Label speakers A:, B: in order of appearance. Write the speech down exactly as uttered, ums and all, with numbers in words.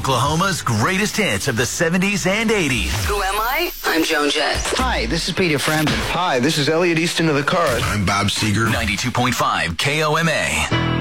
A: Oklahoma's greatest hits of the seventies and eighties.
B: Who am I? I'm Joan Jett.
C: Hi, this is Peter Frampton.
D: Hi, this is Elliot Easton of the Cars.
E: I'm Bob Seger.
A: ninety-two point five K O M A.